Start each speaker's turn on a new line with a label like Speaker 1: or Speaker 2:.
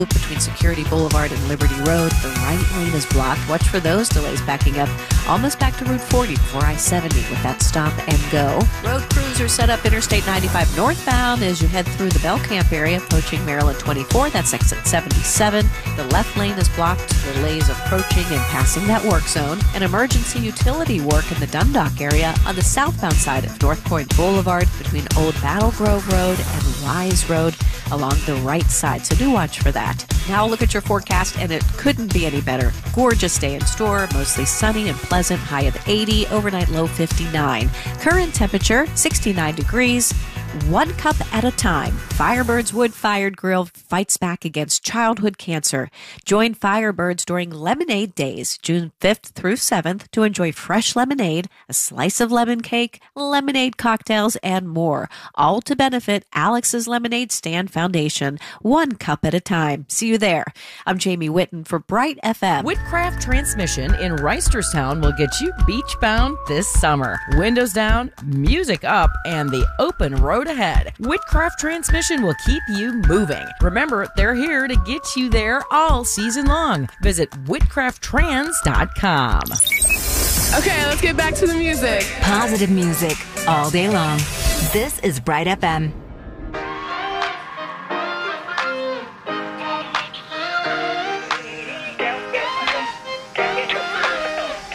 Speaker 1: between Security Boulevard and Liberty Road. The right lane is blocked. Watch for those delays backing up almost back to Route 40 before I-70 with that stop and go. Road crews are set up Interstate 95 northbound as you head through the Bell Camp area, approaching Maryland 24. That's exit 77. The left lane is blocked. Delays approaching and passing that work zone. And emergency utility work in the Dundalk area on the southbound side of North Point Boulevard between Old Battle Grove Road and Wise Road along the right side. So do watch for that. Now look at your forecast, and it couldn't be any better. Gorgeous day in store, mostly sunny and pleasant, high of 80, overnight low 59. Current temperature 69 degrees. One cup at a time. Firebird's wood-fired grill fights back against childhood cancer. Join Firebirds during Lemonade Days, June 5th through 7th, to enjoy fresh lemonade, a slice of lemon cake, lemonade cocktails, and more. All to benefit Alex's Lemonade Stand Foundation. One cup at a time. See you there. I'm Jamie Whitten for Bright FM.
Speaker 2: Whitcraft Transmission in Reisterstown will get you beach-bound this summer. Windows down, music up, and the open road ahead. Whitcraft Transmission will keep you moving. Remember, they're here to get you there all season long. Visit whitcrafttrans.com.
Speaker 3: Okay, let's get back to the music.
Speaker 4: Positive music all day long. This is Bright FM.